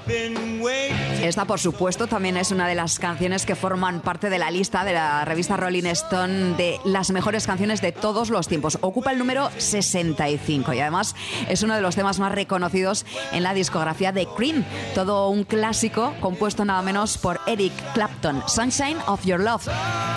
Esta, por supuesto, también es una de las canciones que forman parte de la lista de la revista Rolling Stone de las mejores canciones de todos los tiempos. Ocupa el número 65 y además es uno de los temas más reconocidos en la discografía de Cream. Todo un clásico compuesto nada menos por Eric Clapton. Sunshine of Your Love.